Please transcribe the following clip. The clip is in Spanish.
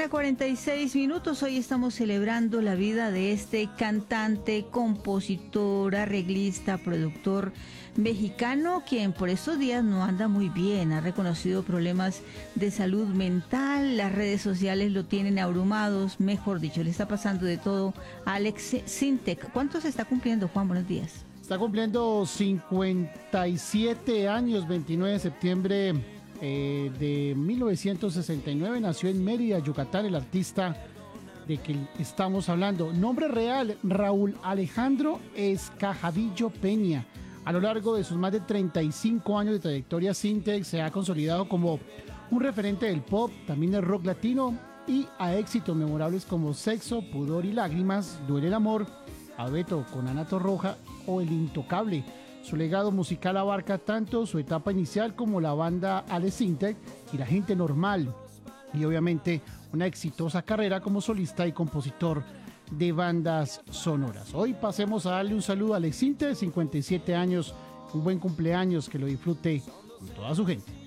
7:46. Hoy estamos celebrando la vida de este cantante, compositor, arreglista, productor mexicano, quien por estos días no anda muy bien. Ha reconocido problemas de salud mental, las redes sociales lo tienen abrumados, mejor dicho, le está pasando de todo a Alex Sintek. ¿Cuántos está cumpliendo, Juan? Buenos días. Está cumpliendo 57 años, 29 de septiembre de 1969. Nació en Mérida, Yucatán, el artista de que estamos hablando. Nombre real, Raúl Alejandro Escajadillo Peña. A lo largo de sus más de 35 años de trayectoria, Sintek se ha consolidado como un referente del pop, también del rock latino, y a éxitos memorables como Sexo, Pudor y Lágrimas, Duele el Amor, Abeto con Ana Torroja o El Intocable. Su legado musical abarca tanto su etapa inicial como la banda Alex Sintek y La Gente Normal, y obviamente una exitosa carrera como solista y compositor de bandas sonoras. Hoy pasemos a darle un saludo a Alex Sintek, 57 años, un buen cumpleaños, que lo disfrute con toda su gente.